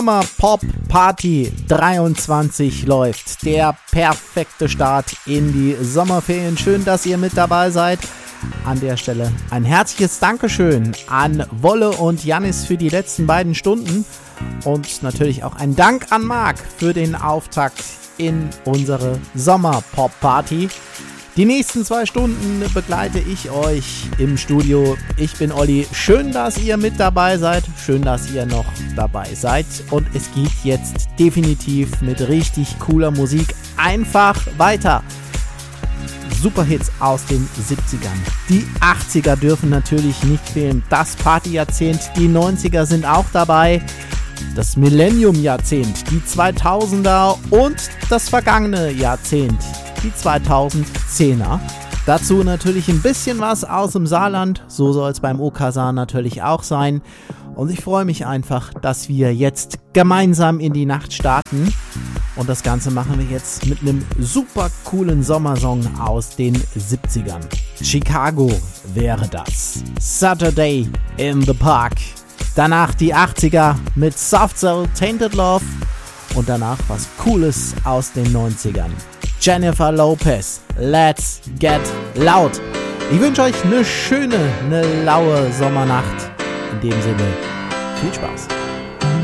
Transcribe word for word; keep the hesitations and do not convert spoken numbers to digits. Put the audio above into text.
Sommer Pop Party dreiundzwanzig läuft. Der perfekte Start in die Sommerferien. Schön, dass ihr mit dabei seid. An der Stelle ein herzliches Dankeschön an Wolle und Jannis für die letzten beiden Stunden. Und natürlich auch ein Dank an Marc für den Auftakt in unsere Sommer Pop Party. Die nächsten zwei Stunden begleite ich euch im Studio. Ich bin Olli. Schön, dass ihr mit dabei seid. Schön, dass ihr noch dabei seid. Und es geht jetzt definitiv mit richtig cooler Musik einfach weiter. Superhits aus den siebzigern. Die achtziger dürfen natürlich nicht fehlen. Das Partyjahrzehnt. Die neunziger sind auch dabei. Das Millennium-Jahrzehnt. Die zweitausender und das vergangene Jahrzehnt. Die zweitausendzehner. Dazu natürlich ein bisschen was aus dem Saarland. So soll es beim Okazan natürlich auch sein. Und ich freue mich einfach, dass wir jetzt gemeinsam in die Nacht starten. Und das Ganze machen wir jetzt mit einem super coolen Sommersong aus den siebzigern. Chicago wäre das. Saturday in the Park. Danach die achtziger mit Soft Soul, Tainted Love. Und danach was Cooles aus den neunzigern. Jennifer Lopez, Let's Get Loud. Ich wünsche euch eine schöne, eine laue Sommernacht. In dem Sinne, viel Spaß.